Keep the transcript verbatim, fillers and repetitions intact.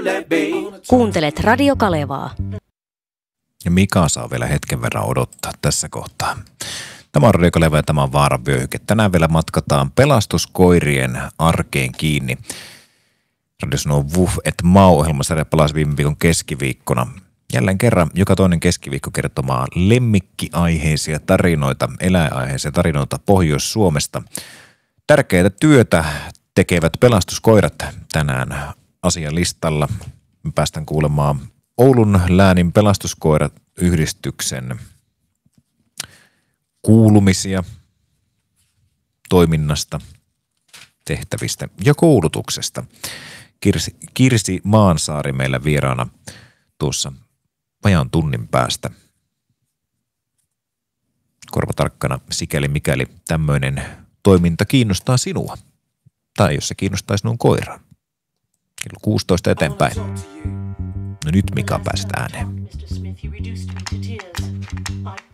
Kuuntelet Radio Kalevaa. Ja Mika saa vielä hetken verran odottaa tässä kohtaa. Tämä on Radio Kaleva ja tämä on Vaaran vyöhyke. Tänään vielä matkataan pelastuskoirien arkeen kiinni. Radio sanoo Wuff et Mau-ohjelmasarja palasi viime viikon keskiviikkona. Jälleen kerran joka toinen keskiviikko kertomaan lemmikkiaiheisia tarinoita, eläinaiheisia tarinoita Pohjois-Suomesta. Tärkeää työtä tekevät pelastuskoirat tänään asian listalla. Me päästään kuulemaan Oulun läänin pelastuskoirayhdistyksen kuulumisia toiminnasta, tehtävistä ja koulutuksesta. Kirsi, Kirsi Maansaari meillä vieraana tuossa vajaan tunnin päästä. Korvatarkkana sikäli mikäli tämmöinen toiminta kiinnostaa sinua. Tai jos se kiinnostaa sinun koiraa. Kello kuusitoista eteenpäin. No nyt Mika päästä ääneen.